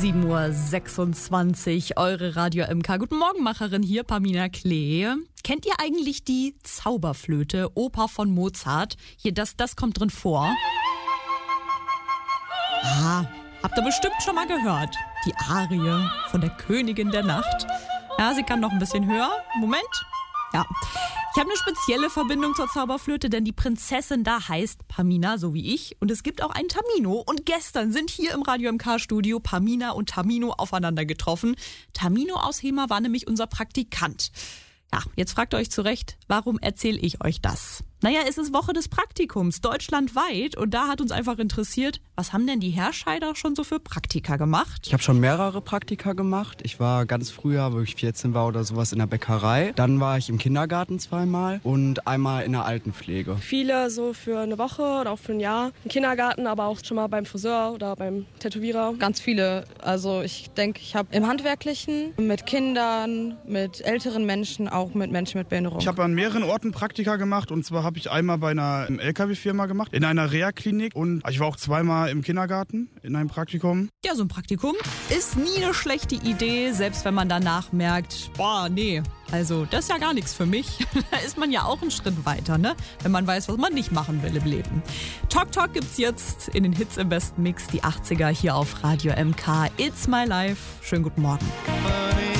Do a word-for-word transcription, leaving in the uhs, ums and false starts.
sieben Uhr sechsundzwanzig, eure Radio M K. Guten Morgen, Macherin hier, Pamina Klee. Kennt ihr eigentlich die Zauberflöte, Oper von Mozart? Hier, das, das kommt drin vor. Ah, habt ihr bestimmt schon mal gehört. Die Arie von der Königin der Nacht. Ja, sie kann noch ein bisschen höher. Moment. Ja. Ich habe eine spezielle Verbindung zur Zauberflöte, denn die Prinzessin da heißt Pamina, so wie ich. Und es gibt auch einen Tamino. Und gestern sind hier im Radio M K-Studio Pamina und Tamino aufeinander getroffen. Tamino aus Hema war nämlich unser Praktikant. Ja, jetzt fragt ihr euch zurecht, warum erzähle ich euch das? Naja, es ist Woche des Praktikums, deutschlandweit. Und da hat uns einfach interessiert, was haben denn die Herrscheider schon so für Praktika gemacht? Ich habe schon mehrere Praktika gemacht. Ich war ganz früher, wo ich vierzehn war oder sowas, in der Bäckerei. Dann war ich im Kindergarten zweimal und einmal in der Altenpflege. Viele so für eine Woche oder auch für ein Jahr im Kindergarten, aber auch schon mal beim Friseur oder beim Tätowierer. Ganz viele. Also ich denke, ich habe im Handwerklichen mit Kindern, mit älteren Menschen, auch mit Menschen mit Behinderung. Ich habe an mehreren Orten Praktika gemacht und zwar habe ich einmal bei einer L K W-Firma gemacht, in einer Reha-Klinik und ich war auch zweimal im Kindergarten in einem Praktikum. Ja, so ein Praktikum ist nie eine schlechte Idee, selbst wenn man danach merkt, boah, nee, also das ist ja gar nichts für mich. Da ist man ja auch einen Schritt weiter, ne? Wenn man weiß, was man nicht machen will im Leben. Talk Talk gibt's jetzt in den Hits im besten Mix, die achtziger hier auf Radio M K. It's my life. Schönen guten Morgen.